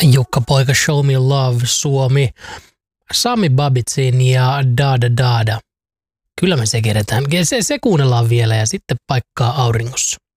Jukka Poika, Show Me Love, Suomi, Sami Babitsin ja Dada Dada. Kyllä me se keretään. Se kuunnellaan vielä ja sitten paikkaa auringossa.